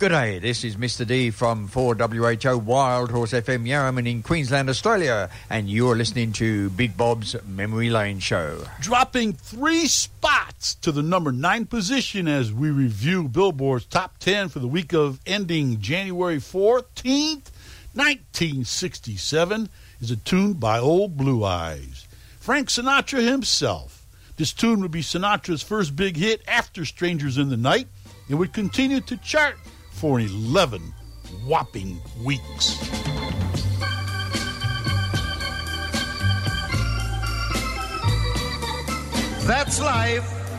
G'day, this is Mr. D from 4WHO Wild Horse FM Yarraman in Queensland, Australia, and you're listening to Big Bob's Memory Lane Show. Dropping 3 spots to the number 9 position as we review Billboard's top 10 for the week of ending January 14th, 1967, is a tune by Old Blue Eyes. Frank Sinatra himself. This tune would be Sinatra's first big hit after Strangers in the Night and would continue to chart for 11 whopping weeks. That's life.